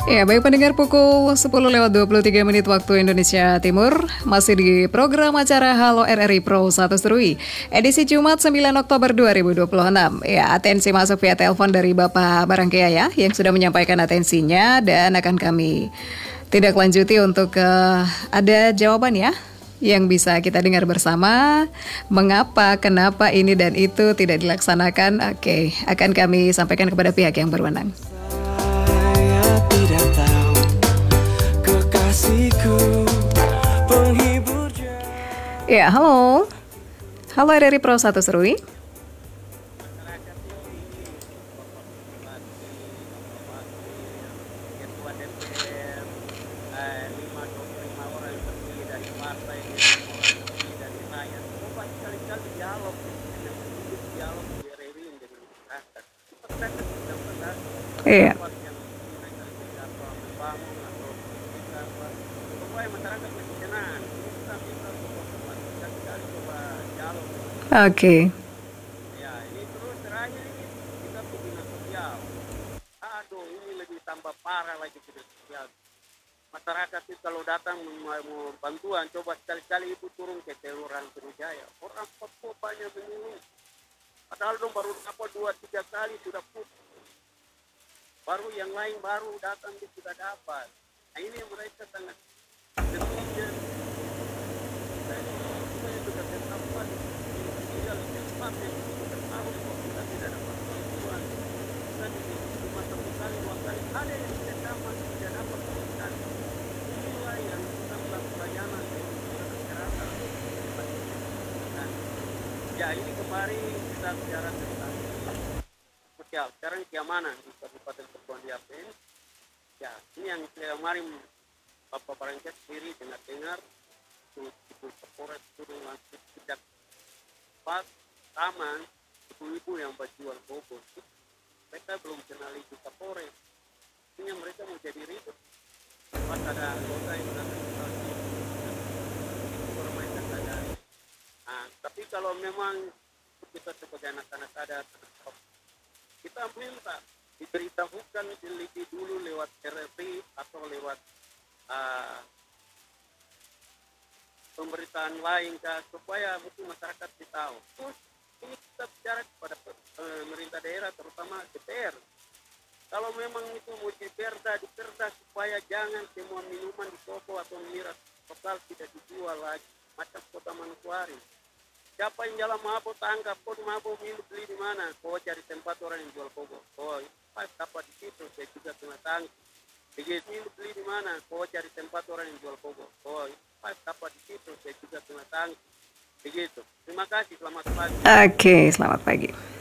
Ya, baik pendengar pukul 10:23 waktu Indonesia Timur, masih di program acara Halo RRI Pro 1 Serui, edisi Jumat 9 Oktober 2026. Ya, atensi masuk via telepon dari Bapak Barangkaya ya, yang sudah menyampaikan atensinya dan akan kami tidak lanjuti untuk ada jawaban ya, yang bisa kita dengar bersama. Mengapa, kenapa ini dan itu tidak dilaksanakan? Oke, akan kami sampaikan kepada pihak yang berwenang. Ya, halo. Halo RRI Pro 1 Serui. Iya. Oke. Ya, ini terus terakhir ini kita tuh dinas sosial. Aduh, ini lebih tambah parah lagi dinas sosial. Masyarakat itu kalau datang mau bantuan, coba sekali-kali itu turun ke Kelurahan Sriwijaya. Orang Papua banyak mengeluh. Padahal dong baru dapat 2-3 kali sudah putus. Baru yang lain baru datang dia sudah dapat. Nah ini mereka sangat sedihnya. Dan itu sudah tetapkan tinggal cepat yang kita tahu kok kita tidak dapat bantuan. Kita cuma satu kali, 2 kali. Ada yang tetapkan tidak dapat bantuan. Inilah yang kita melakukan pelayanan di masyarakat. Ya ini kemarin kita bicara tentang sosial. Sekarang keamanan di Kabupaten Kepulauan Riau. Ya ini yang kemarin Bapak Barangkaya sendiri dengar ibu Kapolres turun langsung sejak pas taman ibu-ibu yang berjual bobot. Mereka belum kenal ibu Kapolres. Ini mereka mau jadi ribut. Pas ada anggota yang datang itu saja. Nah, tapi kalau memang kita sebagai anak-anak ada kita minta diberitahukan lebih dulu lewat RRI atau lewat pemberitaan lain supaya mungkin masyarakat tahu. Terus ini kita bicara kepada pemerintah daerah terutama DPR. Kalau memang itu mau diperda supaya jangan semua minuman di toko atau miras lokal tidak dijual lagi macam Kota Manokwari. Siapa yang jalan mabuk tangkap, kau mabuk minum beli di mana? Kau cari tempat orang yang jual bobot. Oh, pas dapat di situ saya juga kena tangkap. Begitu minum beli di mana? Kau cari tempat orang yang jual bobot. Oh, pas dapat di situ saya juga kena tangkap. Begitu. Terima kasih, selamat pagi. Oke, selamat pagi.